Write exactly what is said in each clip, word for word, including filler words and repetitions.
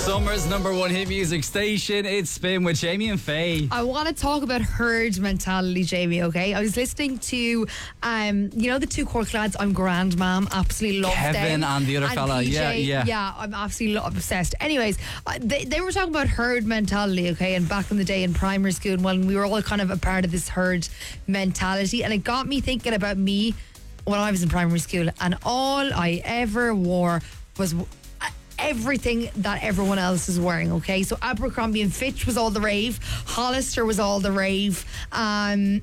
Summer's number one hit music station. It's Spin with Jamie and Faye. I want to talk about herd mentality, Jamie, okay? I was listening to, um, you know, the two Cork lads, I'm Grand Mam, absolutely love them. Kevin and the other and fella, P J, yeah, yeah. Yeah, I'm absolutely lo- obsessed. Anyways, uh, they, they were talking about herd mentality, okay? And back in the day in primary school, when we were all kind of a part of this herd mentality, and it got me thinking about me when I was in primary school, and all I ever wore was everything that everyone else is wearing, okay? So Abercrombie and Fitch was all the rave, Hollister was all the rave, um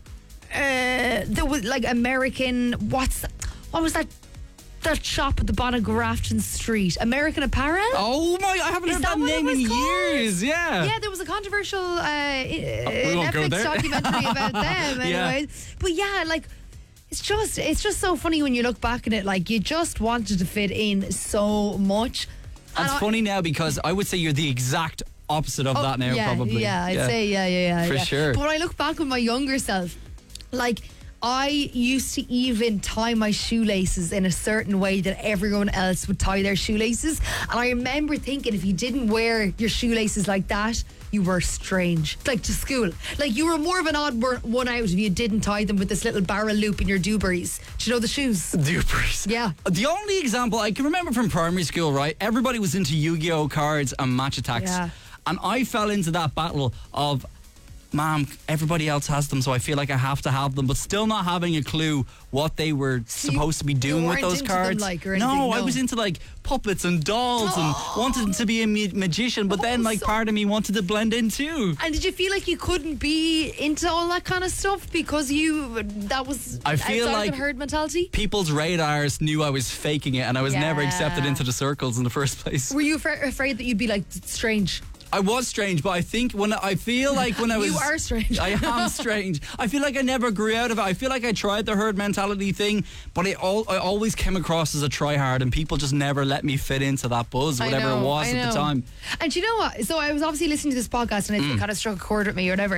uh there was like American, what's what was that that shop at the bottom of Grafton Street, American Apparel. Oh my, I haven't Is heard that that, what it name was in called? years. Yeah. Yeah, there was a controversial uh, we won't go Netflix there. documentary about them Yeah. anyways. But yeah, like it's just it's just so funny when you look back at it, like you just wanted to fit in so much. It's And I- funny now because I would say you're the exact opposite of Oh, that now, yeah, probably. Yeah, I'd say yeah, yeah, yeah. For yeah. sure. But when I look back with my younger self, like I used to even tie my shoelaces in a certain way that everyone else would tie their shoelaces. And I remember thinking if you didn't wear your shoelaces like that, you were strange. Like to school. Like you were more of an odd one out if you didn't tie them with this little barrel loop in your Dewberries. Do you know the shoes? Dupers. Yeah. The only example I can remember from primary school, right? Everybody was into Yu-Gi-Oh cards and match attacks. Yeah. And I fell into that battle of, Mom, everybody else has them, so I feel like I have to have them, but still not having a clue what they were So supposed to be you doing with weren't those into them, cards. like, or no, anything, I no. was into like puppets and dolls and wanted to be a ma- magician, but then Oh, like so- part of me wanted to blend in too. And did you feel like you couldn't be into all that kind of stuff because you that was I feel outside like of the herd mentality? People's radars knew I was faking it, and I was never accepted Yeah. into the circles in the first place. Were you afra- afraid that you'd be like strange? I was strange, but I think when I feel like when I was You are strange. I am strange. I feel like I never grew out of it. I feel like I tried the herd mentality thing, but it all I always came across as a tryhard, and people just never let me fit into that buzz, I whatever know, it was I at the know. time. And you know what? So I was obviously listening to this podcast and it Mm. kind of struck a chord with me or whatever.